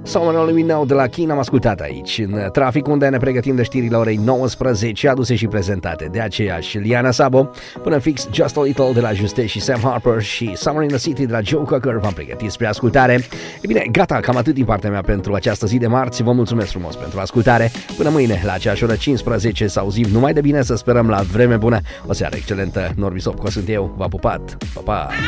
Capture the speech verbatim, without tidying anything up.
Someone Only We Know de la Kin am ascultat aici în trafic, unde ne pregătim de știrile orei nouăsprezece, aduse și prezentate de aceeași Liana Sabo. Până fix Just a Little de la Juste și Sam Harper și Summer in the City de la Joe Cocker v-am pregătit spre ascultare. E bine, gata, cam atât din partea mea pentru această zi de marți. Vă mulțumesc frumos pentru ascultare. Până mâine la aceeași oră cincisprezece să auzim numai de bine, să sperăm la vreme bună. O seară excelentă. Norbi Sopco sunt eu, v-am pupat. Pa, pa!